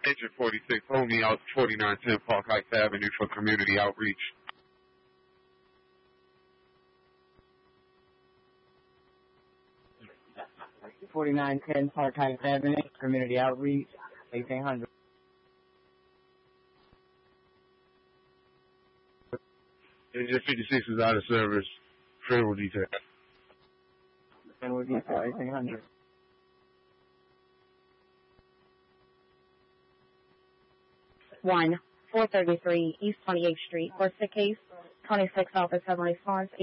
Agent 46, hold me out 4910 Park Heights Avenue for community outreach. $49.10 Park Heights Avenue, community outreach, 1800. Agent 56 is out of service. Federal detail. Federal detail, 1800. One 433 East 28th Street. What's the case? 26 office have a response.